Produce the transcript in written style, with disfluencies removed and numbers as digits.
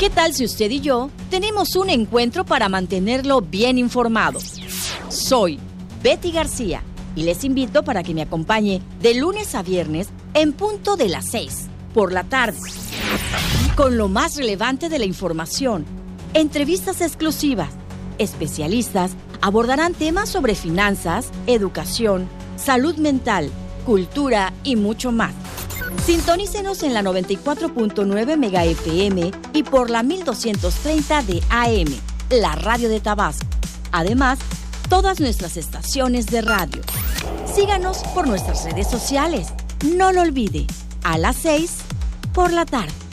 ¿Qué tal si usted y yo tenemos un encuentro para mantenerlo bien informado? Soy Betty García y les invito para que me acompañe de lunes a viernes en punto de las 6 por la tarde, con lo más relevante de la información, entrevistas exclusivas, especialistas abordarán temas sobre finanzas, educación, salud mental, cultura y mucho más. Sintonícenos en la 94.9 Mega FM y por la 1230 de AM, la radio de Tabasco. Además, todas nuestras estaciones de radio. Síganos por nuestras redes sociales. No lo olvide, a las 6 por la tarde.